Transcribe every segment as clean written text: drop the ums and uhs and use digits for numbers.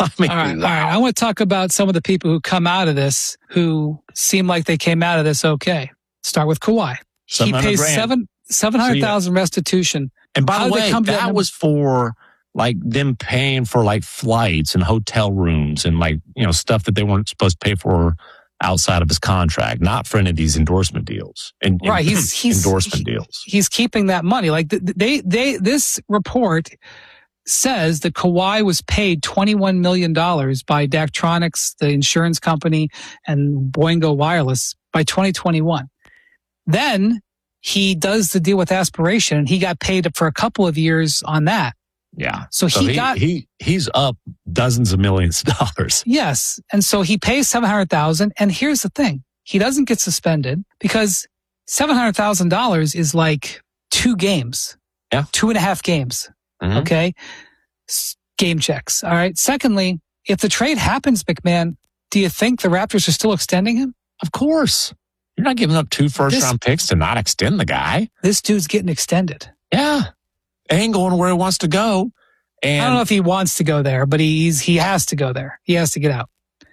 I mean, All right. wow. I want to talk about some of the people who come out of this who seem like they came out of this okay. Start with Kawhi. He pays $700,000 restitution. And by the way, that was for like them paying for like flights and hotel rooms and like, stuff that they weren't supposed to pay for outside of his contract, not for any of these endorsement deals. Right. He's endorsement deals. He's keeping that money. Like this report says that Kawhi was paid $21 million by Daktronics, the insurance company, and Boingo Wireless by 2021. Then he does the deal with Aspiration, and he got paid for a couple of years on that. Yeah. So he's up dozens of millions of dollars. Yes. And so he pays $700,000. And here's the thing. He doesn't get suspended because $700,000 is like 2 games. Yeah. 2.5 games. Mm-hmm. Okay. Game checks. All right. Secondly, if the trade happens, McMahon, do you think the Raptors are still extending him? Of course. You're not giving up 2 first-round picks to not extend the guy. This dude's getting extended. Yeah. He ain't going where he wants to go. And I don't know if he wants to go there, but he has to go there. He has to get out.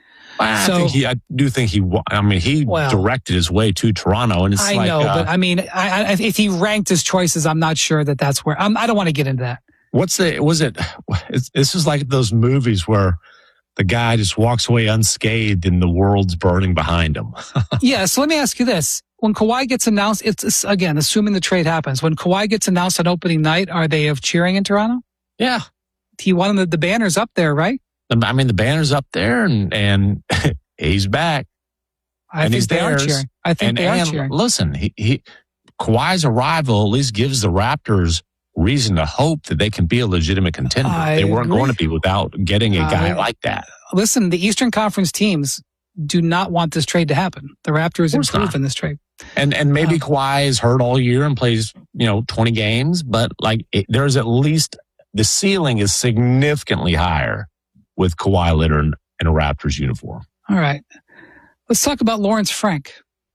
I do think he directed his way to Toronto, and I know, but I mean, if he ranked his choices, I'm not sure that's where. I don't want to get into that. This is like those movies where the guy just walks away unscathed and the world's burning behind him. Yeah. So let me ask you this. When Kawhi gets announced, it's again, assuming the trade happens. When Kawhi gets announced on opening night, are they of cheering in Toronto? Yeah. He wanted the banner's up there, right? I mean, the banner's up there and he's back. I think they are cheering. I think they are cheering. Listen, Kawhi's arrival at least gives the Raptors reason to hope that they can be a legitimate contender. They weren't going to be without getting a guy like that. Listen, the Eastern Conference teams do not want this trade to happen. The Raptors improve in this trade. And maybe Kawhi is hurt all year and plays, 20 games, but there's at least the ceiling is significantly higher with Kawhi Leonard in a Raptors uniform. All right. Let's talk about Lawrence Frank.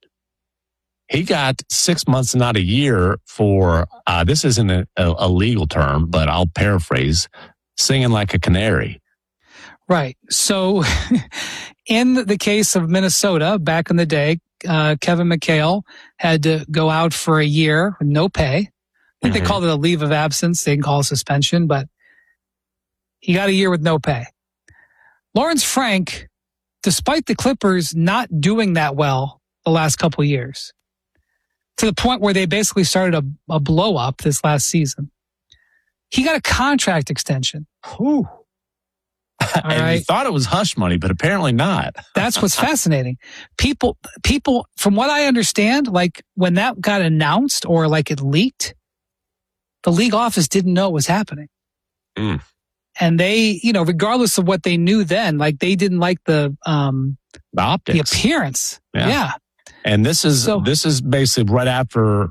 He got 6 months, not a year for, this isn't a legal term, but I'll paraphrase, singing like a canary. Right. So in the case of Minnesota, back in the day, Kevin McHale had to go out for a year with no pay. I think they called it a leave of absence. They can call it suspension, but he got a year with no pay. Lawrence Frank, despite the Clippers not doing that well the last couple of years, to the point where they basically started a blow up this last season, he got a contract extension. Whew. And you thought it was hush money, but apparently not. That's what's fascinating. People, from what I understand, like when that got announced or like it leaked, the league office didn't know what was happening. Mm. And they, regardless of what they knew then, like they didn't like the optics, the appearance. Yeah. And this is basically right after,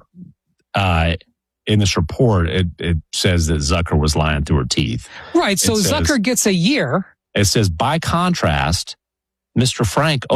in this report, it says that Zucker was lying through her teeth. Right. So Zucker gets a year. It says, by contrast, Mr. Frank